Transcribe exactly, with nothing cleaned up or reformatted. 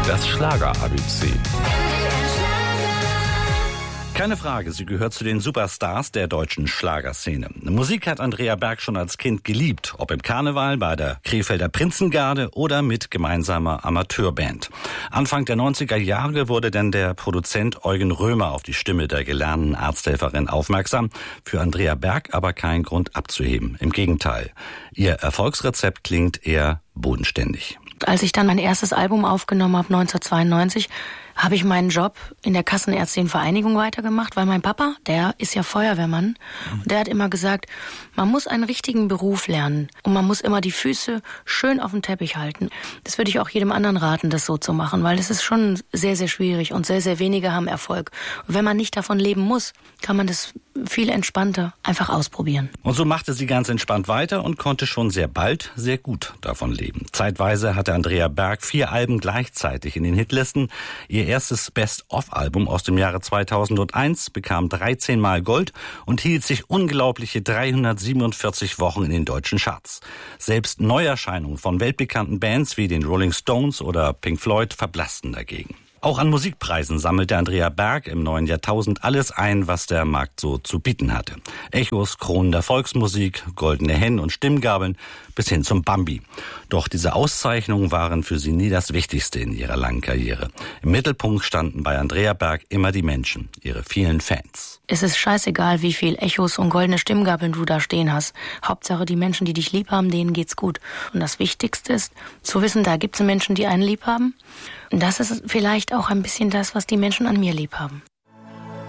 Das Schlager-A B C. Keine Frage, sie gehört zu den Superstars der deutschen Schlagerszene. Musik hat Andrea Berg schon als Kind geliebt, ob im Karneval, bei der Krefelder Prinzengarde oder mit gemeinsamer Amateurband. Anfang der neunziger Jahre wurde dann der Produzent Eugen Römer auf die Stimme der gelernten Arzthelferin aufmerksam. Für Andrea Berg aber kein Grund abzuheben. Im Gegenteil, ihr Erfolgsrezept klingt eher bodenständig. Als ich dann mein erstes Album aufgenommen habe, neunzehnhundertzweiundneunzig, habe ich meinen Job in der Kassenärztlichen Vereinigung weitergemacht, weil mein Papa, der ist ja Feuerwehrmann, und der hat immer gesagt, man muss einen richtigen Beruf lernen und man muss immer die Füße schön auf den Teppich halten. Das würde ich auch jedem anderen raten, das so zu machen, weil es ist schon sehr, sehr schwierig und sehr, sehr wenige haben Erfolg. Und wenn man nicht davon leben muss, kann man das viel entspannter einfach ausprobieren. Und so machte sie ganz entspannt weiter und konnte schon sehr bald sehr gut davon leben. Zeitweise hatte Andrea Berg vier Alben gleichzeitig in den Hitlisten. Ihr erstes Best-of-Album aus dem Jahre zweitausendeins bekam dreizehn Mal Gold und hielt sich unglaubliche dreihundertsiebenundvierzig Wochen in den deutschen Charts. Selbst Neuerscheinungen von weltbekannten Bands wie den Rolling Stones oder Pink Floyd verblassten dagegen. Auch an Musikpreisen sammelte Andrea Berg im neuen Jahrtausend alles ein, was der Markt so zu bieten hatte. Echos, Kronen der Volksmusik, goldene Hennen und Stimmgabeln bis hin zum Bambi. Doch diese Auszeichnungen waren für sie nie das Wichtigste in ihrer langen Karriere. Im Mittelpunkt standen bei Andrea Berg immer die Menschen, ihre vielen Fans. Es ist scheißegal, wie viel Echos und goldene Stimmgabeln du da stehen hast. Hauptsache, die Menschen, die dich lieb haben, denen geht's gut. Und das Wichtigste ist, zu wissen, da gibt's Menschen, die einen lieb haben. Und das ist vielleicht auch ein bisschen das, was die Menschen an mir lieb haben.